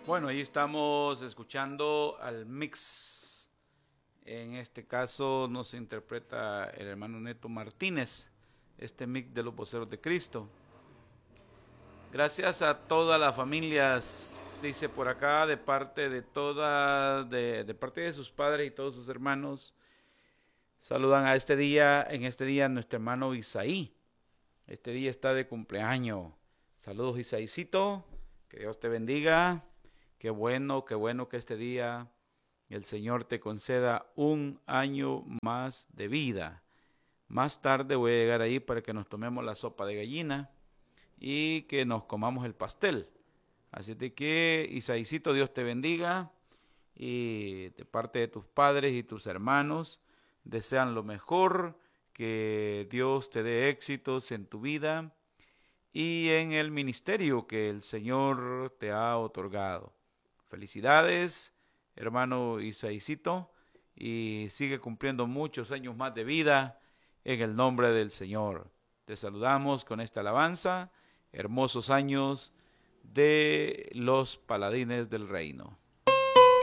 Bueno, ahí estamos escuchando al mix. En este caso nos interpreta el hermano Neto Martínez, este mix de los voceros de Cristo. Gracias a todas las familias, dice por acá, de parte de de parte de sus padres y todos sus hermanos. Saludan a en este día, nuestro hermano Isaí. Este día está de cumpleaños. Saludos, Isaícito. Que Dios te bendiga. Qué bueno que este día el Señor te conceda un año más de vida. Más tarde voy a llegar ahí para que nos tomemos la sopa de gallina y que nos comamos el pastel. Así de que, Isaícito, Dios te bendiga. Y de parte de tus padres y tus hermanos, desean lo mejor, que Dios te dé éxitos en tu vida y en el ministerio que el Señor te ha otorgado. Felicidades, hermano Isaícito, y sigue cumpliendo muchos años más de vida en el nombre del Señor. Te saludamos con esta alabanza, hermosos años de los paladines del reino.